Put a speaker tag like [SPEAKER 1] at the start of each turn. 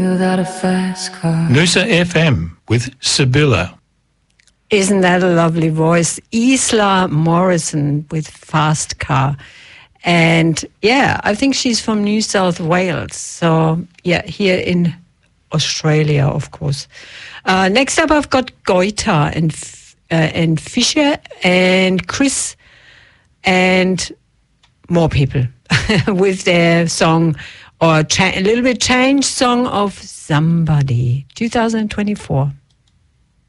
[SPEAKER 1] Without a fast car.
[SPEAKER 2] Noosa FM with Sibylla.
[SPEAKER 3] Isn't that a lovely voice? Isla Morrison with Fast Car. And yeah, I think she's from New South Wales. So yeah, here in Australia, of course. Next up, I've got Goita and Fisher and Chris and more people with their song, or a little bit changed song of Somebody, 2024.